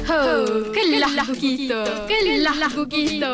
Ho, kelah lagu kita. Kelah lagu kita.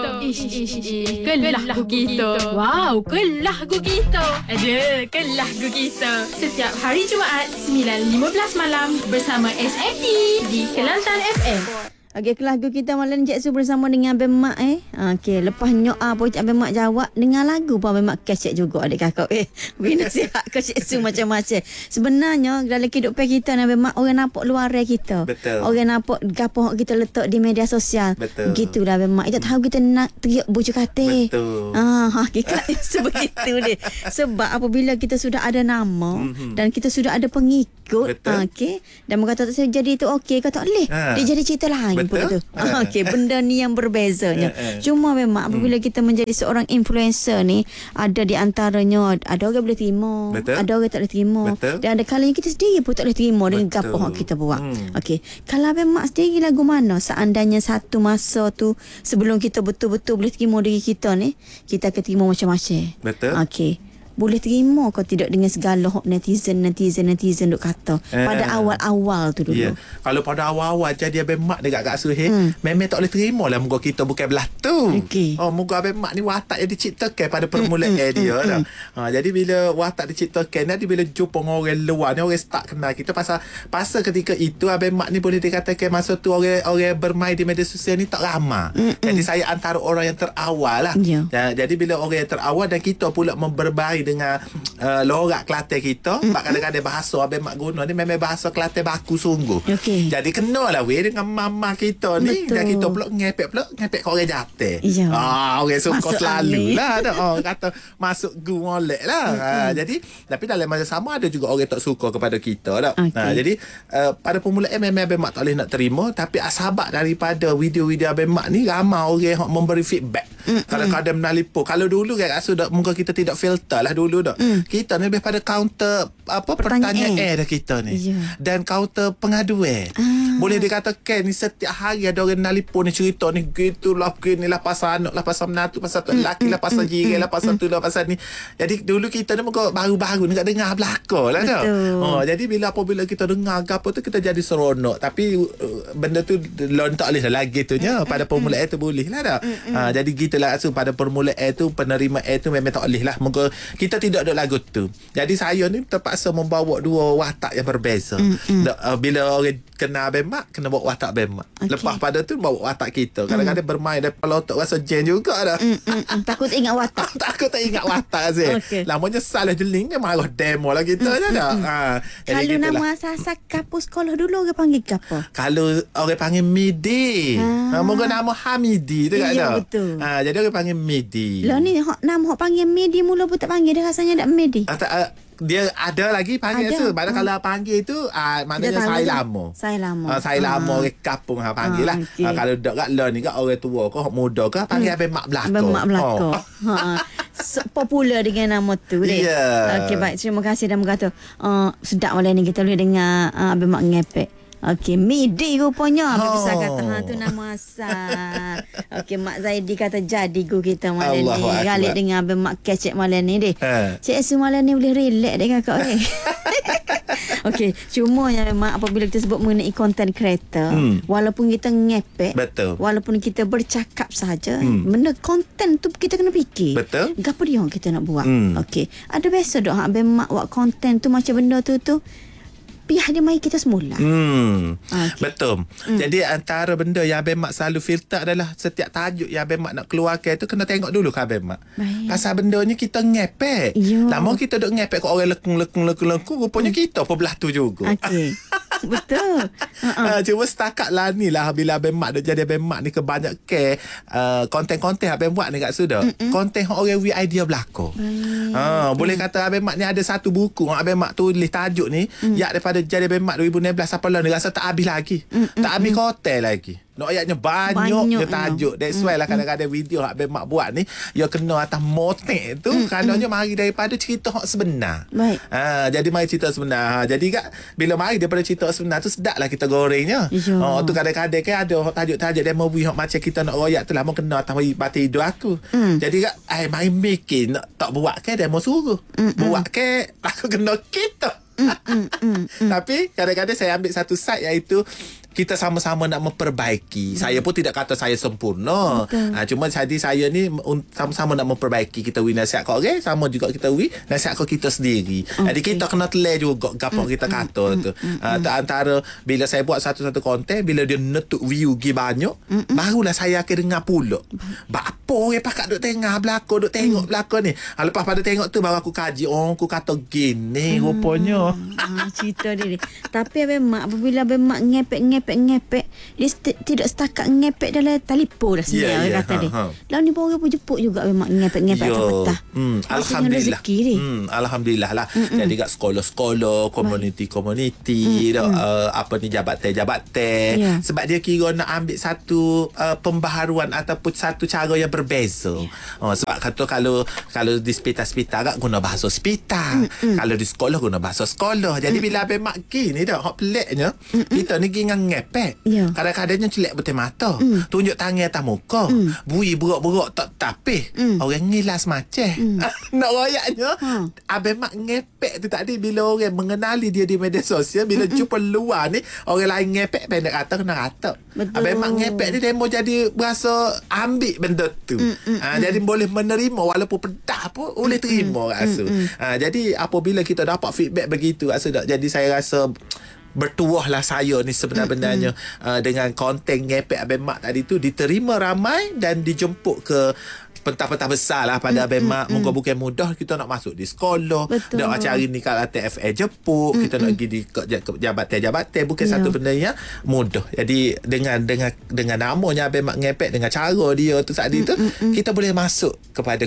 Ish. Kelah lagu kita. Wow, kelah lagu kita. Ada, kelah lagu kita. Setiap hari Jumaat 9.15 malam bersama SMT di Kelantan FM. Okey, kelas kita malam Cik Su bersama dengan Abang Mak Okey, lepas nyok apa Cik Abang Mak jawab dengan lagu pun Abang Mak kecek juga adik kakak. Bina sihat ke Cik Su macam-macam. Sebenarnya dalam kehidupan kita ni Abang Mak, orang nampak luar kita. Betul. Orang nampak gapo kita letak di media sosial. Betul. Gitulah Abang Mak. Kita tahu kita nak teriak bujuk kata. Betul. Hakikat sebegitu dia. Sebab apabila kita sudah ada nama dan kita sudah ada pengikut, okey, dan berkata saya jadi itu okey, kata boleh. Dia jadi cerita lain. Betul. Okey, benda ni yang berbezanya. Cuma memang apabila kita menjadi seorang influencer ni, ada di antaranya ada orang boleh terima, Betul. ada orang tak boleh terima. Betul. Dan ada kalanya kita sendiri pun tak boleh terima dengan gapo yang kita buat. Okey, kalau memang sendiri lagu mana seandainya satu masa tu sebelum kita betul-betul boleh terima diri kita ni, kita akan terima macam-macam. Betul. Okey. Boleh terima kau tidak dengan segala hok netizen duk kata pada awal-awal tu dulu. Ya. Kalau pada awal-awal jadi Abang Mak dekat Kak Suhail, memang tak boleh terima lah muka kita bukan belah tu. Okey. Muka Abang Mak ni watak yang diciptakan pada permulaan dia dah. Jadi bila watak diciptakan nanti bila jumpa orang luar ni, orang start kenal kita pasal ketika itu Abang Mak ni boleh dikatakan masa tu orang bermain di media sosial ni tak ramai. Jadi saya antara orang yang terawal lah. Jadi bila orang yang terawal dan kita pula berbaik dengan lorak Kelantan kita, kadang-kadang bahasa Abang Mak guna ni memang bahasa Kelantan baku sungguh. Okey. Jadi kenalah dengan mama kita ni. Betul. Dan kita pula ngepek ke orang jatuh. Ya. Orang suka Masuk selalu angin. lah. Kata masuk gu molek lah. Jadi tapi dalam masa sama ada juga orang tak suka kepada kita tak. Okey. Jadi pada permulaan memang Abang Mak tak boleh nak terima, tapi sebab daripada video-video Abang Mak ni ramai orang yang memberi feedback. Kadang-kadang menelpon. Kalau dulu kan sudah muka kita tidak filter lah dulu dah. Kita ni lebih pada counter pertanyaan dah kita ni. Dan counter pengaduan. Boleh dikatakan ni setiap hari ada orang nelpon ni cerita ni gitulah beginilah pasal anak lah, pasal menantu, pasal tu lelaki lah, pasal jiran lah, pasal tu lah, pasal ni. Jadi dulu kita ni muka baru-baru ni tak dengar belakang lah dah. Jadi apabila kita dengar apa tu kita jadi seronok. Tapi benda tu lon tak boleh lagi tu nya. Pada permulaan tu boleh lah dah. Jadi gitulah pada permulaan tu penerimaan tu memang tak boleh lah. Muka kita tidak ada lagu tu. Jadi saya ni terpaksa membawa dua watak yang berbeza. Bila orang kena Abang Mak, kena bawa watak Abang Mak. Lepas pada tu bawa watak kita. Kadang-kadang bermain daripada lotok rasa jen juga dah. Takut ingat watak. Takut tak ingat watak Azim. Lamanya salah jeling marah demo lah kita dah. Kalau nama asal kapus sekolah dulu orang panggil apa? Kalau orang panggil Midi. Moga nama Hamidi tu kan. Ya, betul. Jadi orang panggil Midi. Lah ni nama hok panggil Medi mula pun tak panggil dia rasanya tak Medi. Dia ada lagi panggil tu. Padahal kalau panggil tu maknanya saya lama. Saya lama orang kampung panggil lah. Kalau dok kat lah ni kat orang tua ke muda ke panggil Abang Mak belaka. Abang Mak belaka. Popular dengan nama tu deh. Okey, baik, terima kasih dan berkata sedap malam ni kita boleh dengar Abang Mak ngepek. Okey, Midi rupanya. Bisa kata tu nama asal. Okey, Mak Zaidi kata jadi gu kita malam ni. Galik dengan Abang Mak kecek malam ni deh. Cik Su malam ni boleh relax deh kakak ni. Okey, cuma yang memang apabila kita sebut mengenai content creator, walaupun kita ngepek, betul, walaupun kita bercakap saja, benda konten tu kita kena fikir. Betul. Gapo dia yang kita nak buat. Okey, ada biasa dok Abang Mak buat konten tu macam benda tu pihak dia mai kita semula. Betul. Jadi antara benda yang Abang Mak selalu filter adalah setiap tajuk yang Abang Mak nak keluarkan tu kena tengok dulu ke Abang Mak. Pasal bendanya kita ngepek. Lama kita duk ngepek kat orang lekung rupanya kita pun belah tu juga. Okey. Betul. Cuma setakat lah ni lah bila Abang Mak dah jadi Abang Mak ni kebanyakan konten-konten Abang buat ni kat sudah. Konten orang we idea belakang. Boleh kata Abang Mak ni ada satu buku Abang Mak tulis tajuk ni yang daripada jadi Abang Mak 2016 apa lah ni rasa tak habis lagi. Tak habis konten lagi. Nak ayatnya banyak tajuk. That's why lah kadang-kadang video Abang Mak buat ni dia kena atas motek tu kananya mari daripada cerita hak sebenar. Jadi mari cerita sebenar. Jadi kak bila mari daripada cerita sebenar tu sedap lah kita gorengnya. Tu kadang-kadang kan ada tajuk-tajuk demo hak macam kita nak royak tu lah mau kena atas batu hidup aku. Jadi kak mari mikir nak tak buat ke demo suruh. Buat ke aku kena kita. Tapi kadang-kadang saya ambil satu side iaitu kita sama-sama nak memperbaiki. Saya pun tidak kata saya sempurna. Cuma jadi saya ni sama-sama nak memperbaiki. Kita nasihat kat orang, sama juga kita nasihat kat kita sendiri. Jadi kita kena telah juga gapo kita kata tu. Antara bila saya buat satu-satu konten, bila dia netuk view gi banyak, barulah saya akan dengar pula. Apa orang pakat duk tengah belakang, duk tengok belakang ni. Lepas pada tengok tu baru aku kaji, aku kata gini rupanya. Cerita dia ni. Tapi Abang Mak, apabila Abang Mak ngepek, dia tidak setakat ngepek dalam telefon dah sebenarnya. Orang kata dia. Lalu ni orang pun jemput juga Abang Mak ngepek atas petang. Alhamdulillah. Alhamdulillah lah. Jadi kat sekolah-sekolah, komuniti, apa ni, jabatan. Sebab dia kira nak ambil satu pembaharuan ataupun satu cara yang berbeza. Sebab kata kalau di spita-spita agak guna bahasa spita. Kalau di sekolah guna bahasa sekolah. Jadi bila Abang Mak ni dah hak peliknya, kita ni pergi dengan ngepek. Kadang-kadangnya celak betul mata. Tunjuk tangan atas muka. Bui berok-berok tak tapih. Orang ngilas macam. Nak royaknya, Abang Mak ngepek tu tadi bila orang mengenali dia di media sosial, bila jumpa luar ni, orang lain ngepek pendek kata kena kata. Abang Mak ngepek ni dia mau jadi berasa ambil benda tu. Jadi boleh menerima walaupun pedah pun boleh terima rasa. Jadi apabila kita dapat feedback begitu, rasa tak, jadi saya rasa bertuahlah saya ni sebenarnya dengan konten ngepek Abang Mak tadi tu diterima ramai dan dijemput ke pentas-pentas besar lah pada Abang Mak. Moga bukan mudah kita nak masuk di sekolah. Nak cari ni kat TFA jemput, kita nak pergi di jabatan-jabatan, bukan satu benda yang mudah. Jadi dengan namanya Abang Mak ngepek, dengan cara dia tu tadi tu, kita boleh masuk kepada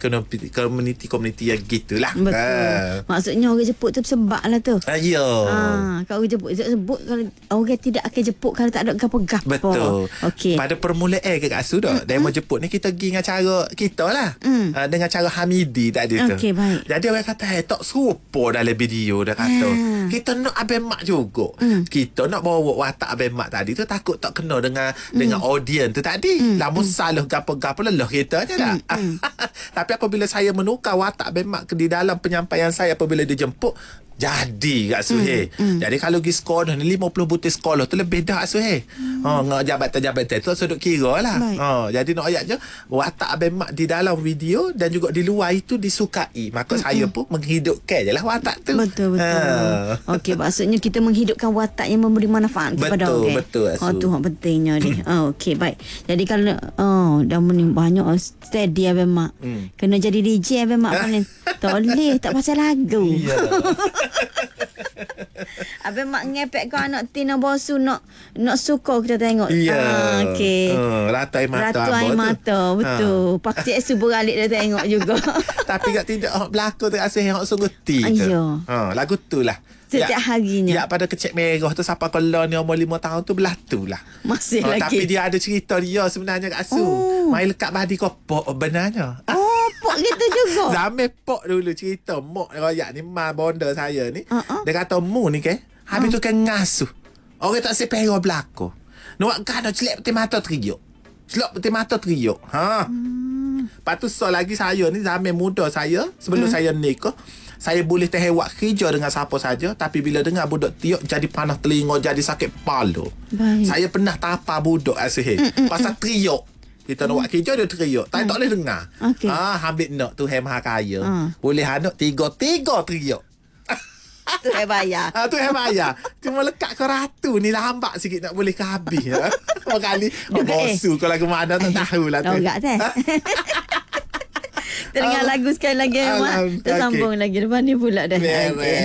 komuniti yang gitulah. Betul. Maksudnya orang jemput tu sebab lah tu. Ya. Kalau orang jemput kalau orang tidak akan jemput kalau tak ada gapo-gapo. Betul. Okey. Pada permulaan ke Kak Su dah, demo jemput ni kita pergi dengan cara kita lah. Dengan cara Hamidi tadi tu. Okey, baik. Jadi orang kata, tak serupa dalam video dah kata. Kita nak Abang Mak juga. Kita nak bawa watak Abang Mak tadi tu, takut tak kena dengan audience tu tadi. Lamun salah gapo-gapo lelah kita je lah. Tapi apabila saya menukar watak Abang Mak di dalam penyampaian saya apabila dia jemput, jadi Kak Suhail. Jadi kalau pergi sekolah ni 50 butir sekolah tu lebih dah Kak Suhail. Jabatan-jabatan tu sudut kira lah. Jadi nak ayat je watak Abang Mak di dalam video dan juga di luar itu disukai. Maka saya pun menghidupkan je lah watak tu. Betul. Okey, maksudnya kita menghidupkan watak yang memberi manfaat kepada orang. Betul. Tu hak pentingnya ni. Okey, baik. Jadi kalau dah banyak steady Abang Mak. Kena jadi DJ Abang Mak ni. Tak boleh, tak pasal lagu. Abang Mak ngepek kau anak Tina Bosu nak suka kita tengok. Okey. Ratai mata. Betul. Pak Cik Su beralik dia tengok juga. Tapi tak tidak berlaku tu rasa yang sungguh ti tu. Lagu tu lah. Setiap harinya. Ya, pada kecek merah tu siapa kalau ni umur 5 tahun tu belah tu lah. Masih lagi. Tapi dia ada cerita dia sebenarnya Kak Su. Main lekat badi kopok benarnya. Pok gitu juga. Zaman pok dulu cerita mok royak ni ma bonda saya ni. Dia kata mu ni ke. Habis tu kan ngasuh. Orang tak sepero belako. Nak kena celak peti mata teriuk. Celak peti mata teriuk. Lepas tu lagi saya ni zaman muda saya sebelum saya nikah, saya boleh terhewak kerja dengan siapa saja, tapi bila dengar budak tiuk jadi panas telinga, jadi sakit kepala. Saya pernah tapar budak Suhail pasal teriuk. Kita nak buat kerja dia teriuk. Tak boleh dengar. Ambil nak tu Maha Kaya. Boleh anak tiga teriuk. Tu bayar. Tu bayar. Cuma lekat ke ratu ni lambat sikit nak boleh ke habis. Kali bosu kalau ke mana tak tahulah tu. Enggak teh. Dengar lagu sekali lagi Mak. Tersambung lagi lepas ni pula dah.